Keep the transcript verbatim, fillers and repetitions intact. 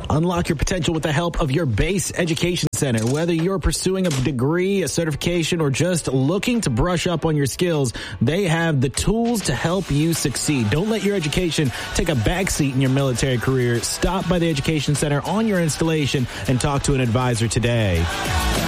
Unlock your potential with the help of your Base Education Center. Whether you're pursuing a degree, a certification, or just looking to brush up on your skills, they have the tools to help you succeed. Don't let your education take a backseat in your military career. Stop by the Education Center on your installation and talk to an advisor today.